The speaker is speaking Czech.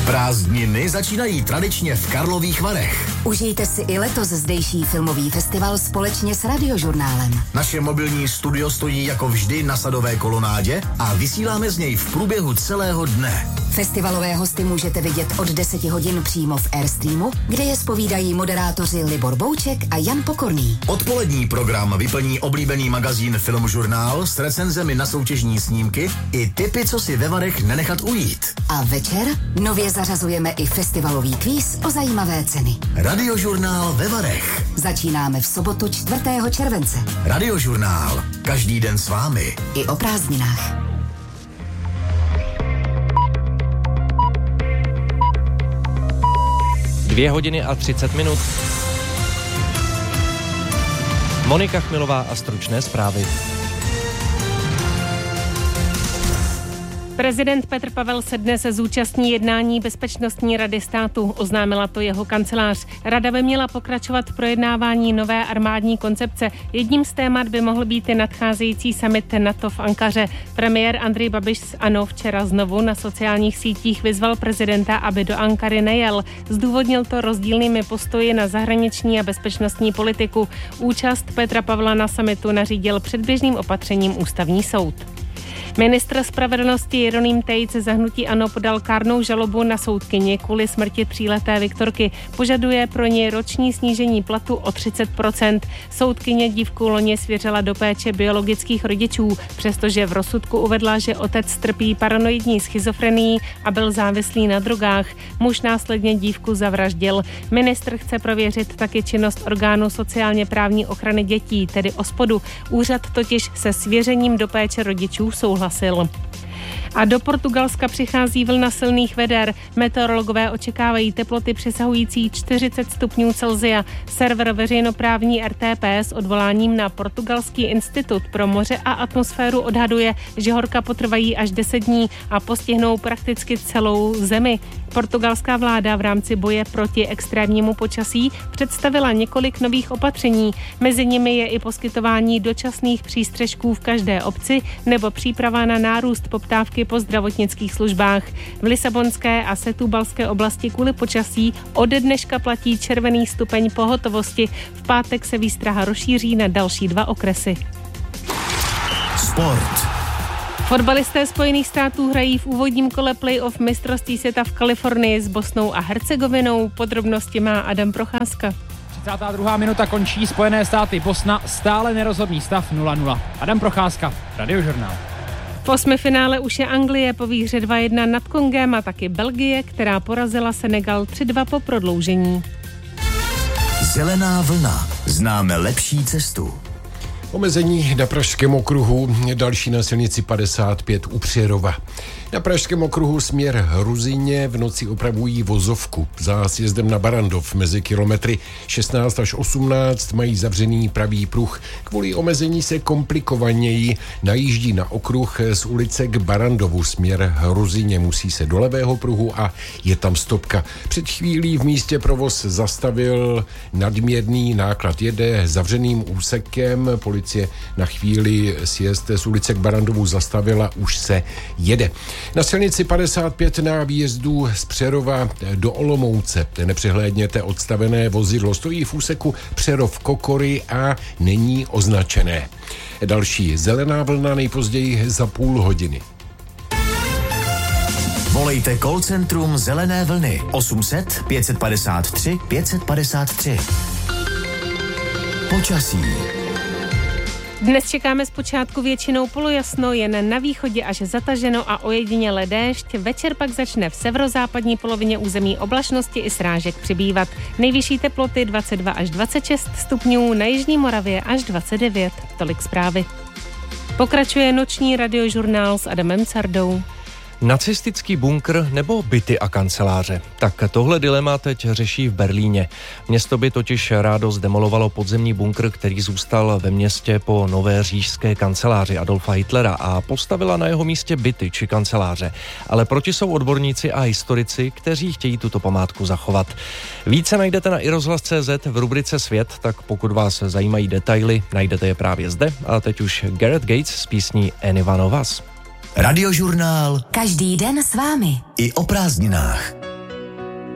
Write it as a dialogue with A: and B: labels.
A: Prázdniny začínají tradičně v Karlových Varech.
B: Užijte si i letos zdejší filmový festival společně s Radiožurnálem.
A: Naše mobilní studio stojí jako vždy na Sadové kolonádě a vysíláme z něj v průběhu celého dne.
B: Festivalové hosty můžete vidět od 10 hodin přímo v Airstreamu, kde je zpovídají moderátoři Libor Bouček a Jan Pokorný.
A: Odpolední program vyplní oblíbený magazín Filmžurnál s recenzemi na soutěžní snímky i tipy, co si ve Varech nenechat ujít.
B: A večer nově zařazujeme i festivalový kvíz o zajímavé ceny.
A: Radiožurnál ve Varech.
B: Začínáme v sobotu 4. července.
A: Radiožurnál. Každý den s vámi.
B: I o prázdninách.
C: Dvě hodiny a 30 minut. Monika Chmilová a stručné zprávy.
D: Prezident Petr Pavel se dnes zúčastní jednání Bezpečnostní rady státu, oznámila to jeho kancelář. Rada by měla pokračovat v projednávání nové armádní koncepce. Jedním z témat by mohl být i nadcházející summit NATO v Ankaře. Premiér Andrej Babiš z ANO včera znovu na sociálních sítích vyzval prezidenta, aby do Ankary nejel. Zdůvodnil to rozdílnými postoji na zahraniční a bezpečnostní politiku. Účast Petra Pavla na summitu nařídil předběžným opatřením Ústavní soud. Ministr spravedlnosti Jeroným Tejc za hnutí ANO podal kárnou žalobu na soudkyni kvůli smrti 3leté Viktorky. Požaduje pro něj roční snížení platu o 30%. Soudkyně dívku loni svěřila do péče biologických rodičů, přestože v rozsudku uvedla, že otec trpí paranoidní schizofrenií a byl závislý na drogách. Muž následně dívku zavraždil. Ministr chce prověřit taky činnost orgánu sociálně právní ochrany dětí, tedy OSPODu. Úřad totiž se svěřením do péče rodičů souhlasil. A do Portugalska přichází vlna silných veder. Meteorologové očekávají teploty přesahující 40 stupňů Celsia. Server veřejnoprávní RTP s odvoláním na Portugalský institut pro moře a atmosféru odhaduje, že horka potrvají až 10 dní a postihnou prakticky celou zemi. Portugalská vláda v rámci boje proti extrémnímu počasí představila několik nových opatření. Mezi nimi je i poskytování dočasných přístřešků v každé obci nebo příprava na nárůst poptávky po zdravotnických službách. V Lisabonské a Setúbalské oblasti kvůli počasí ode dneška platí červený stupeň pohotovosti. V pátek se výstraha rozšíří na další 2 okresy.
A: Sport.
D: Fotbalisté Spojených států hrají v úvodním kole playoff mistrovství světa v Kalifornii s Bosnou a Hercegovinou. Podrobnosti má Adam Procházka.
E: 32. minuta končí Spojené státy Bosna, stále nerozhodný stav 0-0. Adam Procházka, Radiožurnál.
D: V osmifinále už je Anglie po výhře 2-1 nad Kongem a taky Belgie, která porazila Senegal 3-2 po prodloužení.
A: Zelená vlna. Známe lepší cestu.
F: Omezení na Pražském okruhu, další na silnici 55 u Přerova. Na Pražském okruhu směr Ruzyně v noci opravují vozovku. Za sjezdem na Barandov mezi kilometry 16 až 18 mají zavřený pravý pruh. Kvůli omezení se komplikovaněji najíždí na okruh z ulice k Barandovu směr Ruzyně. Musí se do levého pruhu a je tam stopka. Před chvílí v místě provoz zastavil nadměrný náklad. Jede zavřeným úsekem. Policie na chvíli sjezd z ulice k Barandovu zastavila, už se jede. Na silnici 55 na výjezdu z Přerova do Olomouce nepřehlédněte odstavené vozidlo. Stojí v úseku Přerov-Kokory a není označené. Další zelená vlna nejpozději za půl hodiny.
A: Volejte call centrum Zelené vlny 800 553 553. Počasí.
D: Dnes čekáme zpočátku většinou polojasno, jen na východě až zataženo a ojediněle déšť. Večer pak začne v severozápadní polovině území oblačnosti i srážek přibývat. Nejvyšší teploty 22 až 26 stupňů, na jižní Moravě až 29. Tolik zprávy. Pokračuje noční radiožurnál s Adamem Cardou.
C: Nacistický bunkr nebo byty a kanceláře? Tak tohle dilema teď řeší v Berlíně. Město by totiž rádo zdemolovalo podzemní bunkr, který zůstal ve městě po nové říšské kanceláři Adolfa Hitlera a postavila na jeho místě byty či kanceláře. Ale proti jsou odborníci a historici, kteří chtějí tuto památku zachovat. Více najdete na iRozhlas.cz v rubrice Svět, tak pokud vás zajímají detaily, najdete je právě zde. A teď už Gareth Gates s písní Any One of Us.
A: Radiožurnál.
B: Každý den s vámi.
A: I o prázdninách.